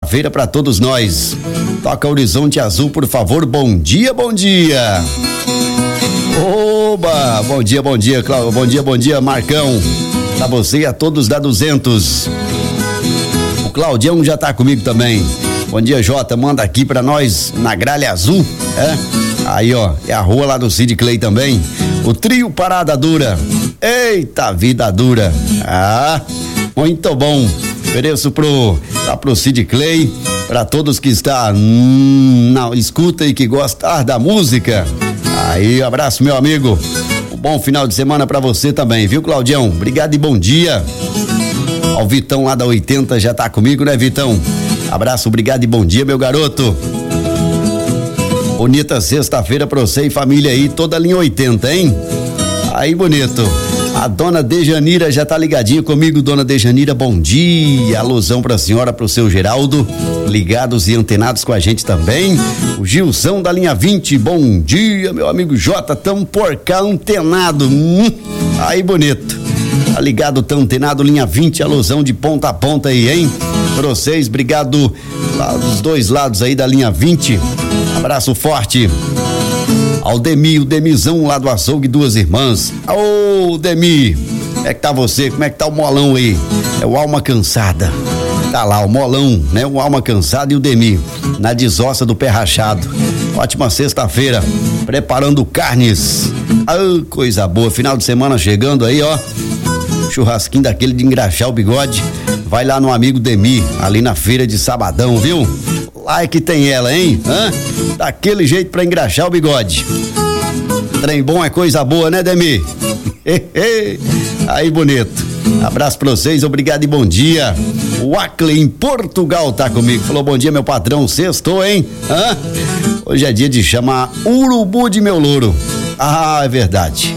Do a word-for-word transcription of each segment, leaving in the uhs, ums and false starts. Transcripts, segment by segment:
sexta-feira para todos nós. Toca Horizonte Azul, por favor. Bom dia, bom dia. Oba, bom dia, bom dia, Cláudio. Bom dia, bom dia, Marcão. Pra você e a todos da duzentos. O Claudião já tá comigo também. Bom dia, Jota. Manda aqui pra nós na Gralha Azul, é? Aí, ó, é a rua lá do Cid Clay também. O trio Parada Dura. Eita, vida dura. Ah, muito bom. Ofereço pro, tá pro Cid Clay, pra todos que está hum, na escuta e que gostar da música. Aí, abraço, meu amigo. Um bom final de semana pra você também, viu, Claudião? Obrigado e bom dia. Ó, o Vitão lá da oitenta já tá comigo, né, Vitão? Abraço, obrigado e bom dia, meu garoto. Bonita sexta-feira pra você e família aí, toda a linha oitenta, hein? Aí, bonito. A dona Dejanira já tá ligadinha comigo, dona Dejanira, bom dia. Alusão pra senhora, pro seu Geraldo, ligados e antenados com a gente também. O Gilson da linha vinte, bom dia, meu amigo Jota, tão por cá antenado. Hum, aí, bonito. Tá ligado, tão antenado, linha vinte, alusão de ponta a ponta aí, hein? Pra vocês, obrigado lá dos dois lados aí da linha vinte. Abraço forte. Ao Demi, o Demizão lá do açougue, duas irmãs. Ô, Demi, como é que tá você? Como é que tá o molão aí? É o Alma Cansada. Tá lá, o molão, né? O Alma Cansada e o Demi, na desossa do pé rachado. Ótima sexta-feira, preparando carnes. Ah, coisa boa, final de semana chegando aí, ó. Churrasquinho daquele de engraxar o bigode. Vai lá no amigo Demi, ali na feira de sabadão, viu? Lá é que tem ela, hein? Hã? Daquele jeito pra engraxar o bigode. Trem bom é coisa boa, né, Demi? Aí, bonito. Abraço pra vocês, obrigado e bom dia. O Ackley em Portugal tá comigo. Falou, bom dia, meu patrão. Sextou, hein? Hã? Hoje é dia de chamar Urubu de meu louro. Ah, é verdade.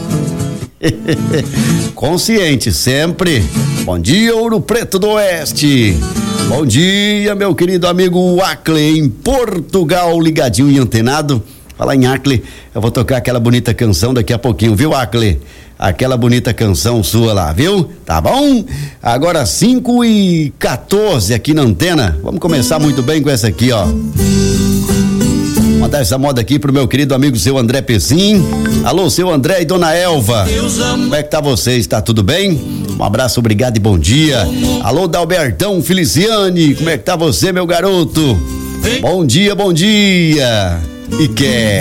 Consciente sempre. Bom dia, Ouro Preto do Oeste. Bom dia, meu querido amigo Ackley em Portugal, ligadinho e antenado. Falar em Ackley, eu vou tocar aquela bonita canção daqui a pouquinho, viu, Ackley? Aquela bonita canção sua lá, viu? Tá bom? Agora cinco e quatorze aqui na antena. Vamos começar muito bem com essa aqui, ó. Mandar essa moda aqui pro meu querido amigo seu André Pessim. Alô, seu André e dona Elva. Como é que tá vocês? Tá tudo bem? Um abraço, obrigado e bom dia. Alô, Dalbertão Feliciane. Como é que tá você, meu garoto? Bom dia, bom dia. E quer